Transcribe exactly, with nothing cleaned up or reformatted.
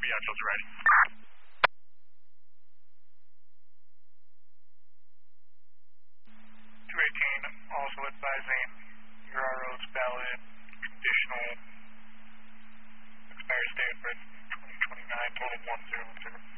Yeah, Chelsea ready. two eighteen, also advising your R O's valid conditional expired date for twenty twenty-nine, total one zero zero.